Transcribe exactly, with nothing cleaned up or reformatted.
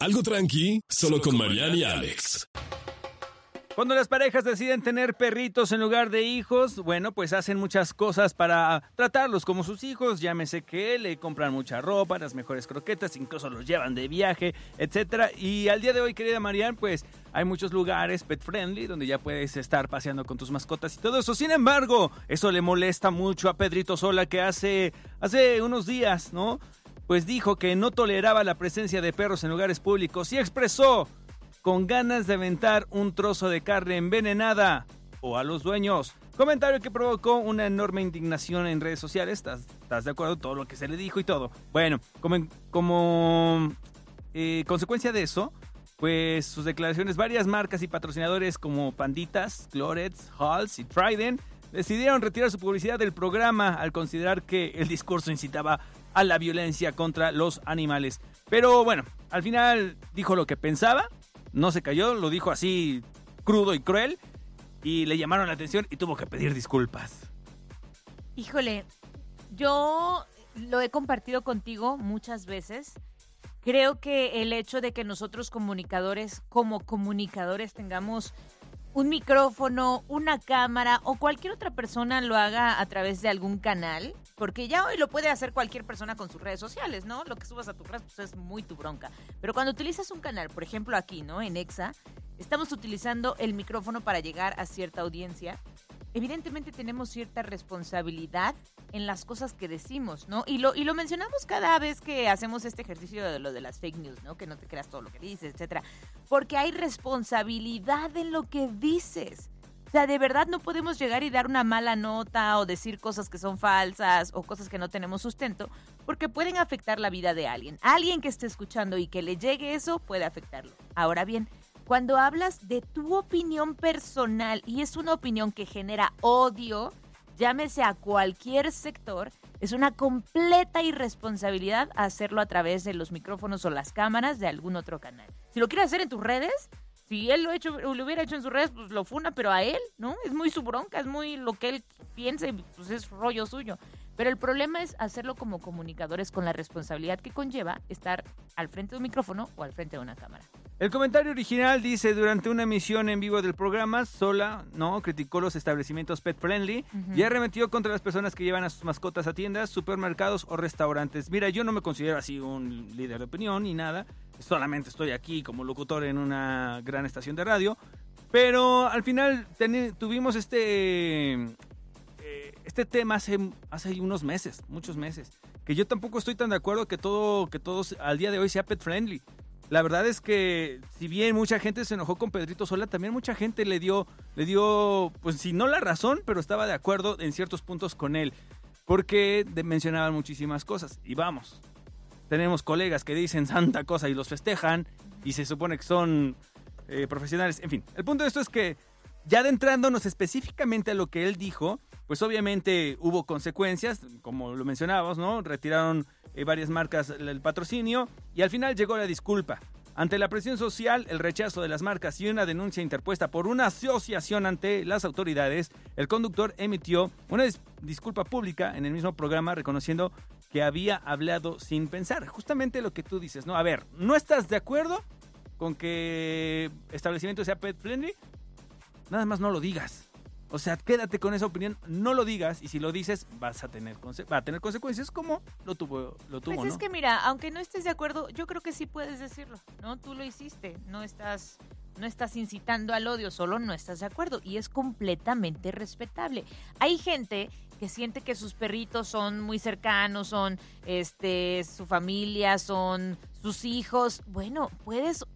Algo tranqui, solo con Mariana y Alex. Cuando las parejas deciden tener perritos en lugar de hijos, bueno, pues hacen muchas cosas para tratarlos como sus hijos. Llámese que le compran mucha ropa, las mejores croquetas, incluso los llevan de viaje, etcétera. Y al día de hoy, querida Marian, pues hay muchos lugares pet friendly donde ya puedes estar paseando con tus mascotas y todo eso. Sin embargo, eso le molesta mucho a Pedrito Sola, que hace, hace unos días, ¿no? Pues dijo que no toleraba la presencia de perros en lugares públicos y expresó con ganas de aventar un trozo de carne envenenada o a los dueños. Comentario que provocó una enorme indignación en redes sociales. ¿Estás, estás de acuerdo? Todo lo que se le dijo y todo. Bueno, como, como eh, consecuencia de eso, pues sus declaraciones, varias marcas y patrocinadores como Panditas, Clorets, Halls y Trident decidieron retirar su publicidad del programa al considerar que el discurso incitaba a la violencia contra los animales. Pero bueno, al final dijo lo que pensaba. No se cayó, lo dijo así crudo y cruel y le llamaron la atención y tuvo que pedir disculpas. Híjole, yo lo he compartido contigo muchas veces. Creo que el hecho de que nosotros comunicadores, como comunicadores, tengamos un micrófono, una cámara o cualquier otra persona lo haga a través de algún canal, porque ya hoy lo puede hacer cualquier persona con sus redes sociales, ¿no? Lo que subas a tu red pues es muy tu bronca. Pero cuando utilizas un canal, por ejemplo aquí, ¿no? En Exa, estamos utilizando el micrófono para llegar a cierta audiencia. Evidentemente tenemos cierta responsabilidad en las cosas que decimos, ¿no? Y lo, y lo mencionamos cada vez que hacemos este ejercicio de lo de las fake news, ¿no? Que no te creas todo lo que dices, etcétera. Porque hay responsabilidad en lo que dices. O sea, de verdad no podemos llegar y dar una mala nota o decir cosas que son falsas o cosas que no tenemos sustento, porque pueden afectar la vida de alguien. Alguien que esté escuchando y que le llegue eso puede afectarlo. Ahora bien, cuando hablas de tu opinión personal y es una opinión que genera odio, llámese a cualquier sector, es una completa irresponsabilidad hacerlo a través de los micrófonos o las cámaras de algún otro canal. Si lo quieres hacer en tus redes, si él lo, hecho, lo hubiera hecho en sus redes, pues lo funa, pero a él, ¿no? Es muy su bronca, es muy lo que él piensa y pues es rollo suyo. Pero el problema es hacerlo como comunicadores con la responsabilidad que conlleva estar al frente de un micrófono o al frente de una cámara. El comentario original dice: durante una emisión en vivo del programa, Sola, ¿no?, criticó los establecimientos pet friendly uh-huh. y arremetió contra las personas que llevan a sus mascotas a tiendas, supermercados o restaurantes. Mira, yo no me considero así un líder de opinión ni nada, solamente estoy aquí como locutor en una gran estación de radio, pero al final ten- tuvimos este... Este tema hace, hace unos meses, muchos meses, que yo tampoco estoy tan de acuerdo que todo, que todos al día de hoy sea pet friendly. La verdad es que si bien mucha gente se enojó con Pedrito Sola, también mucha gente le dio, le dio, pues si no la razón, pero estaba de acuerdo en ciertos puntos con él, porque de, mencionaban muchísimas cosas. Y vamos, tenemos colegas que dicen santa cosa y los festejan y se supone que son eh, profesionales. En fin, el punto de esto es que ya adentrándonos específicamente a lo que él dijo, pues obviamente hubo consecuencias, como lo mencionábamos, ¿no? Retiraron eh, varias marcas el patrocinio y al final llegó la disculpa. Ante la presión social, el rechazo de las marcas y una denuncia interpuesta por una asociación ante las autoridades, el conductor emitió una dis- disculpa pública en el mismo programa reconociendo que había hablado sin pensar. Justamente lo que tú dices, ¿no? A ver, ¿no estás de acuerdo con que establecimiento sea pet friendly? Nada más no lo digas. O sea, quédate con esa opinión, no lo digas, y si lo dices vas a tener conse- va a tener consecuencias como lo tuvo, lo tuvo, pues ¿no? es que mira, aunque no estés de acuerdo, yo creo que sí puedes decirlo, ¿no? Tú lo hiciste, no estás, no estás incitando al odio, solo no estás de acuerdo y es completamente respetable. Hay gente que siente que sus perritos son muy cercanos, son este su familia, son sus hijos. Bueno, puedes